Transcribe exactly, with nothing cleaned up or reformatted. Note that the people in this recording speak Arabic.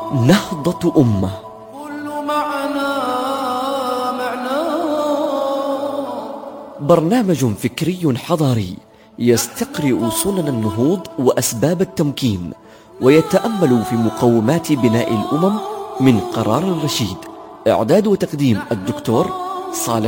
نهضة أمة. برنامج فكري حضاري يستقرئ سنن النهوض وأسباب التمكين، ويتأمل في مقومات بناء الأمم من قرار رشيد. إعداد وتقديم الدكتور صالح